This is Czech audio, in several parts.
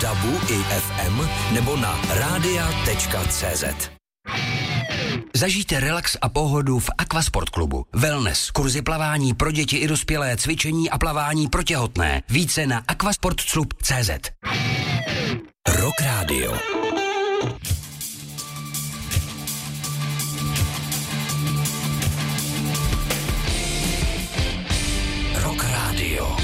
DABu i FM nebo na radia.cz. Zažijte relax a pohodu v Aquasport klubu. Wellness, kurzy plavání pro děti i dospělé, cvičení a plavání pro těhotné. Více na aquasportclub.cz. Rock Radio. Rock Radio.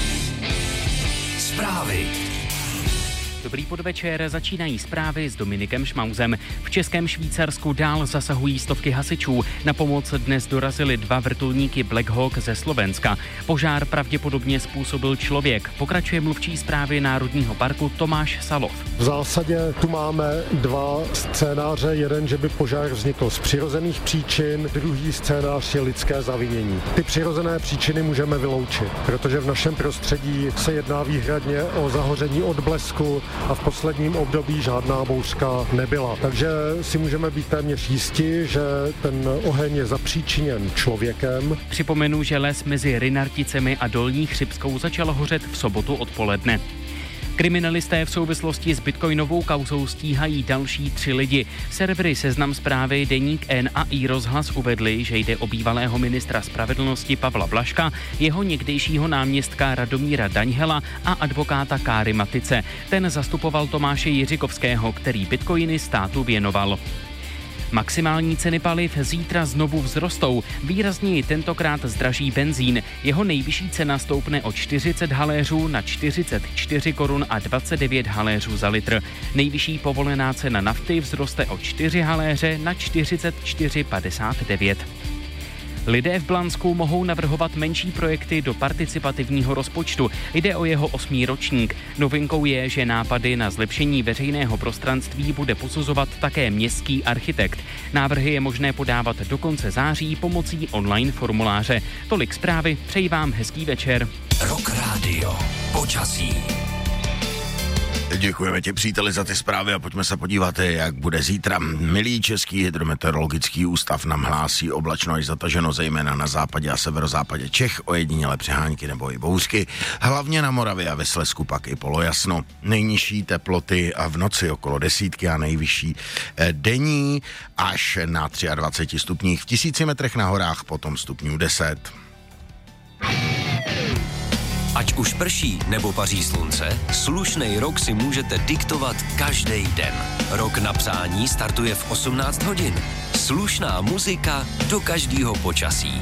Zprávy. Dobrý podvečer, začínají zprávy s Dominikem Šmauzem. V Českém Švýcarsku dál zasahují stovky hasičů. Na pomoc dnes dorazili 2 vrtulníky Black Hawk ze Slovenska. Požár pravděpodobně způsobil člověk. Pokračuje mluvčí zprávy Národního parku Tomáš Salov. V zásadě tu máme 2 scénáře. Jeden, že by požár vznikl z přirozených příčin, druhý scénář je lidské zavinění. Ty přirozené příčiny můžeme vyloučit, protože v našem prostředí se jedná výhradně o zahoření od blesku a v posledním období žádná bouřka nebyla. Takže si můžeme být téměř jisti, že ten oheň je zapříčiněn člověkem. Připomenu, že les mezi Rynarticemi a Dolní Chřibskou začal hořet v sobotu odpoledne. Kriminalisté v souvislosti s bitcoinovou kauzou stíhají další 3 lidi. Servery Seznam Zprávy, Deník N a iRozhlas uvedli, že jde o bývalého ministra spravedlnosti Pavla Blažka, jeho někdejšího náměstka Radomíra Daňhela a advokáta Káry Matice. Ten zastupoval Tomáše Jiřikovského, který bitcoiny státu věnoval. Maximální ceny paliv zítra znovu vzrostou. Výrazněji tentokrát zdraží benzín. Jeho nejvyšší cena stoupne o 40 haléřů na 44 korun a 29 haléřů za litr. Nejvyšší povolená cena nafty vzroste o 4 haléře na 44,59. Lidé v Blansku mohou navrhovat menší projekty do participativního rozpočtu. Jde o jeho 8. ročník. Novinkou je, že nápady na zlepšení veřejného prostranství bude posuzovat také městský architekt. Návrhy je možné podávat do konce září pomocí online formuláře. Tolik zprávy, přeji vám hezký večer. Rock Radio. Počasí. Děkujeme ti, příteli, za ty zprávy a pojďme se podívat, jak bude zítra. Milý Český hydrometeorologický ústav nám hlásí oblačno až zataženo, zejména na západě a severozápadě Čech, ojedinělé přehánky nebo i bouřky. Hlavně na Moravě a ve Slezsku pak i polojasno. Nejnižší teploty a v noci okolo 10 a nejvyšší denní až na 23 stupních. V 1000 metrech na horách potom stupňů 10. Ať už prší nebo paří slunce, slušnej rok si můžete diktovat každý den. Rok na přání startuje v 18 hodin. Slušná muzika do každého počasí.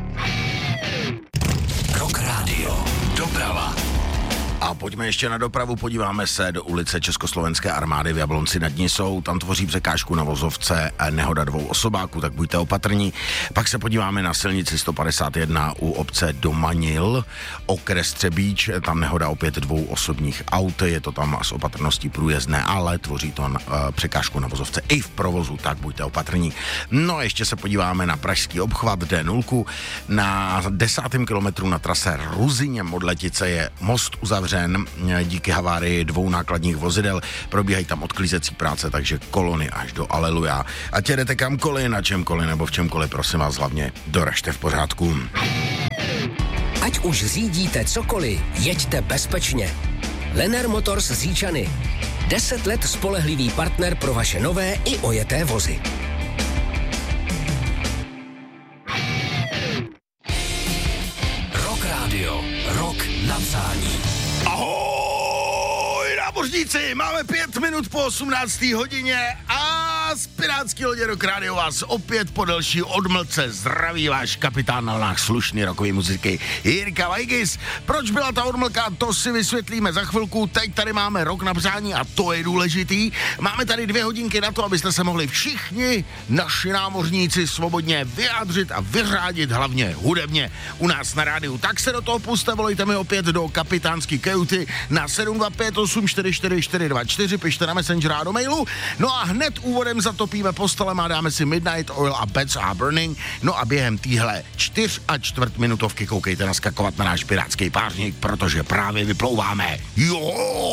Rock Radio. Doprava. A pojďme ještě na dopravu, podíváme se do ulice Československé armády v Jablonci nad Nisou. Tam tvoří překážku na vozovce nehoda 2 osobáků, tak buďte opatrní. Pak se podíváme na silnici 151 u obce Domanil, okres Třebíč, tam nehoda opět 2 osobních aut, je to tam s opatrností průjezdné, ale tvoří to překážku na vozovce i v provozu, tak buďte opatrní. No a ještě se podíváme na pražský obchvat D0, na 10. kilometru na trase Ruzyně od Letice je most uzavřen díky havárii 2 nákladních vozidel. Probíhají tam odklízecí práce, takže kolony až do Aleluja. Ať jedete kamkoliv, na čemkoliv nebo v čemkoliv, prosím vás, hlavně doražte v pořádku. Ať už řídíte cokoliv, jeďte bezpečně. Lenner Motors z Říčany. 10 let spolehlivý partner pro vaše nové i ojeté vozy. Rock Radio. Rock na přání. Ahoj, námořníci, máme 5 minut po 18. hodině a z pirátský lodě Rock Radio vás opět po delší odmlce zdraví váš kapitán na vlnách slušný rokový muziky Jirka Vajgis. Proč byla ta odmlka, to si vysvětlíme za chvilku. Teď tady máme Rok na přání a to je důležitý. Máme tady 2 hodinky na to, abyste se mohli všichni naši námořníci svobodně vyjádřit a vyřádit, hlavně hudebně u nás na rádiu. Tak se do toho puste, volejte mi opět do kapitánský kajuty na 725844424, pište na Messenger a do mailu. No a hned úvodem zatopíme postelem a dáme si Midnight Oil a Beds Are Burning. No a během téhle 4,25 minutovky koukejte naskakovat na náš pirátský pářník, protože právě vyplouváme. Jo!